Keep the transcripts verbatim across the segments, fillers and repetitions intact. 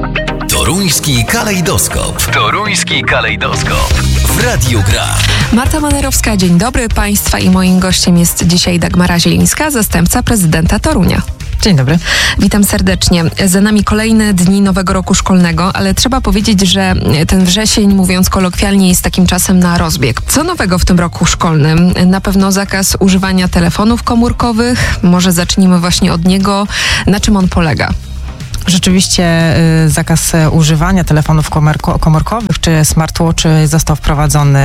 Toruński kalejdoskop. Toruński kalejdoskop. W Radiu Gra. Marta Manerowska, dzień dobry Państwa i moim gościem jest dzisiaj Dagmara Zielińska, zastępca prezydenta Torunia. Dzień dobry. Witam serdecznie. Za nami kolejne dni nowego roku szkolnego, ale trzeba powiedzieć, że ten wrzesień, mówiąc kolokwialnie, jest takim czasem na rozbieg. Co nowego w tym roku szkolnym? Na pewno zakaz używania telefonów komórkowych. Może zacznijmy właśnie od niego. Na czym on polega? Rzeczywiście y, zakaz używania telefonów komórko- komórkowych czy smartwatchy został wprowadzony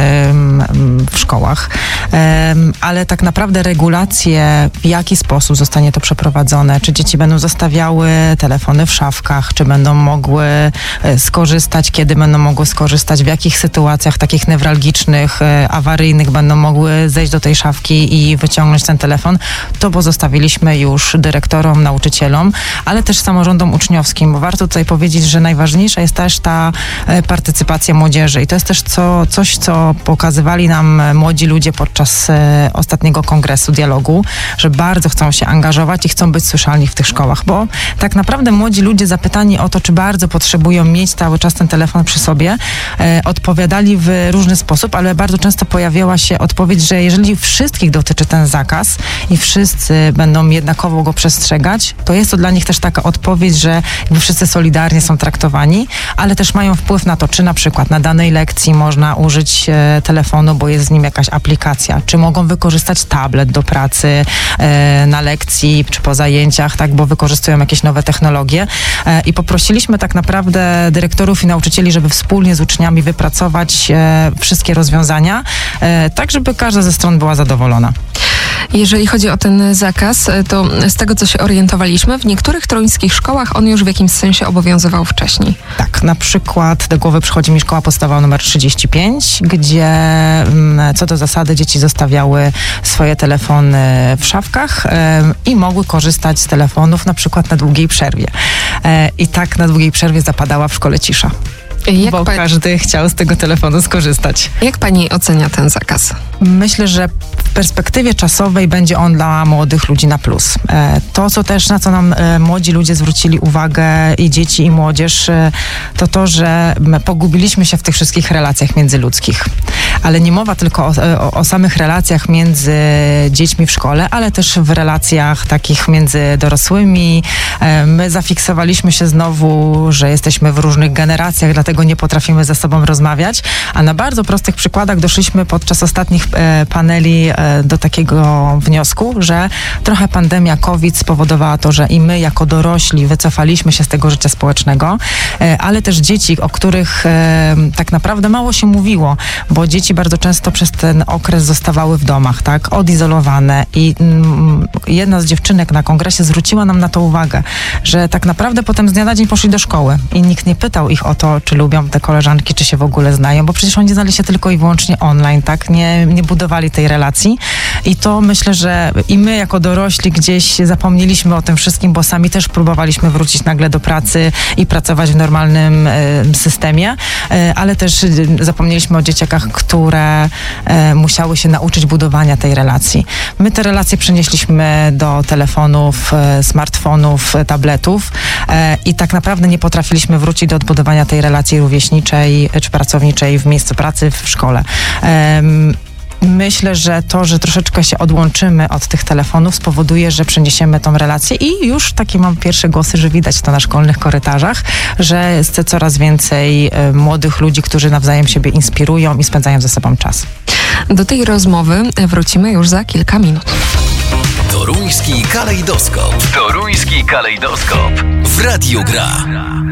y, w szkołach, y, ale tak naprawdę regulacje, w jaki sposób zostanie to przeprowadzone, czy dzieci będą zostawiały telefony w szafkach, czy będą mogły y, skorzystać, kiedy będą mogły skorzystać, w jakich sytuacjach takich newralgicznych, y, awaryjnych będą mogły zejść do tej szafki i wyciągnąć ten telefon, to pozostawiliśmy już dyrektorom, nauczycielom, ale też samorządom uczniowskim. Bo warto tutaj powiedzieć, że najważniejsza jest też ta e, partycypacja młodzieży i to jest też co, coś, co pokazywali nam młodzi ludzie podczas e, ostatniego kongresu dialogu, że bardzo chcą się angażować i chcą być słyszalni w tych szkołach, bo tak naprawdę młodzi ludzie zapytani o to, czy bardzo potrzebują mieć cały czas ten telefon przy sobie, e, odpowiadali w różny sposób, ale bardzo często pojawiała się odpowiedź, że jeżeli wszystkich dotyczy ten zakaz i wszyscy będą jednakowo go przestrzegać, to jest to dla nich też taka odpowiedź, że jakby wszyscy solidarnie są traktowani, ale też mają wpływ na to, czy na przykład na danej lekcji można użyć e, telefonu, bo jest z nim jakaś aplikacja, czy mogą wykorzystać tablet do pracy e, na lekcji, czy po zajęciach, tak, bo wykorzystują jakieś nowe technologie. E, I poprosiliśmy tak naprawdę dyrektorów i nauczycieli, żeby wspólnie z uczniami wypracować e, wszystkie rozwiązania, e, tak żeby każda ze stron była zadowolona. Jeżeli chodzi o ten zakaz, to z tego, co się orientowaliśmy, w niektórych toruńskich szkołach on już w jakimś sensie obowiązywał wcześniej. Tak, na przykład do głowy przychodzi mi szkoła podstawowa numer trzydzieści pięć, gdzie co do zasady dzieci zostawiały swoje telefony w szafkach e, i mogły korzystać z telefonów na przykład na długiej przerwie. E, I tak na długiej przerwie zapadała w szkole cisza. Jak bo pa... każdy chciał z tego telefonu skorzystać. Jak pani ocenia ten zakaz? Myślę, że w perspektywie czasowej będzie on dla młodych ludzi na plus. To, co też, na co nam młodzi ludzie zwrócili uwagę, i dzieci, i młodzież, to to, że pogubiliśmy się w tych wszystkich relacjach międzyludzkich. Ale nie mowa tylko o, o, o samych relacjach między dziećmi w szkole, ale też w relacjach takich między dorosłymi. My zafiksowaliśmy się znowu, że jesteśmy w różnych generacjach, dlatego nie potrafimy ze sobą rozmawiać, a na bardzo prostych przykładach doszliśmy podczas ostatnich e, paneli e, do takiego wniosku, że trochę pandemia COVID spowodowała to, że i my jako dorośli wycofaliśmy się z tego życia społecznego, e, ale też dzieci, o których e, tak naprawdę mało się mówiło, bo dzieci bardzo często przez ten okres zostawały w domach, tak, odizolowane i mm, jedna z dziewczynek na kongresie zwróciła nam na to uwagę, że tak naprawdę potem z dnia na dzień poszli do szkoły i nikt nie pytał ich o to, czy lubią te koleżanki, czy się w ogóle znają, bo przecież oni znali się tylko i wyłącznie online, tak? Nie, nie budowali tej relacji i to myślę, że i my jako dorośli gdzieś zapomnieliśmy o tym wszystkim, bo sami też próbowaliśmy wrócić nagle do pracy i pracować w normalnym e, systemie, e, ale też zapomnieliśmy o dzieciakach, które e, musiały się nauczyć budowania tej relacji. My te relacje przenieśliśmy do telefonów, e, smartfonów, e, tabletów e, i tak naprawdę nie potrafiliśmy wrócić do odbudowania tej relacji rówieśniczej czy pracowniczej w miejscu pracy, w szkole. Um, Myślę, że to, że troszeczkę się odłączymy od tych telefonów, spowoduje, że przeniesiemy tą relację i już takie mam pierwsze głosy, że widać to na szkolnych korytarzach, że jest coraz więcej y, młodych ludzi, którzy nawzajem siebie inspirują i spędzają ze sobą czas. Do tej rozmowy wrócimy już za kilka minut. Toruński kalejdoskop. Toruński kalejdoskop. W Radiu Gra.